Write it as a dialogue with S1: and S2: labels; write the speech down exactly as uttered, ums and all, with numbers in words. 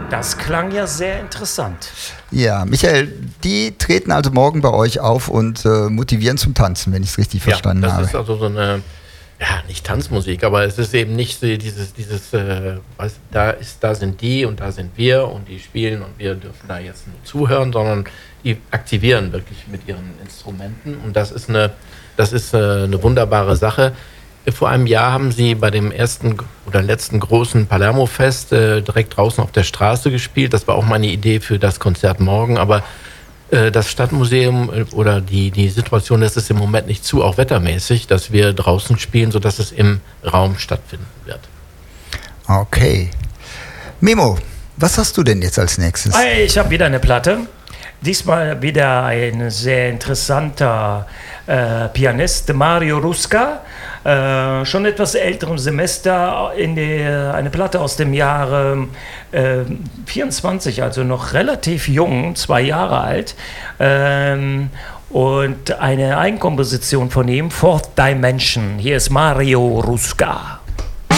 S1: Das klang ja sehr interessant.
S2: Ja, Michael, die treten also morgen bei euch auf und äh, motivieren zum Tanzen, wenn ich es richtig verstanden
S3: ja, das
S2: habe.
S3: ist also so eine, ja, nicht Tanzmusik, aber es ist eben nicht so dieses, dieses, äh, was, da ist, da sind die und da sind wir und die spielen und wir dürfen da jetzt nur zuhören, sondern die aktivieren wirklich mit ihren Instrumenten und das ist eine, das ist äh, eine wunderbare Sache. Vor einem Jahr haben sie bei dem ersten oder letzten großen Palermo-Fest äh, direkt draußen auf der Straße gespielt. Das war auch meine Idee für das Konzert morgen. Aber äh, das Stadtmuseum äh, oder die, die Situation lässt es im Moment nicht zu, auch wettermäßig, dass wir draußen spielen, sodass es im Raum stattfinden wird.
S2: Okay. Mimo, was hast du denn jetzt als nächstes?
S1: Ich habe wieder eine Platte. Diesmal wieder ein sehr interessanter äh, Pianist, Mario Rusca. Äh, schon etwas älterem Semester, in der, eine Platte aus dem Jahre äh, vierundzwanzig, also noch relativ jung, zwei Jahre alt. Ähm, und eine Eigenkomposition von ihm, Fourth Dimension. Hier ist Mario Rusca.